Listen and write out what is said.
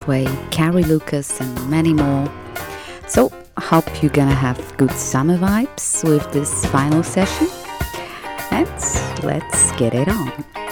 Gateway, Carrie Lucas, and many more. So, hope you're gonna have good summer vibes with this final session. And let's get it on.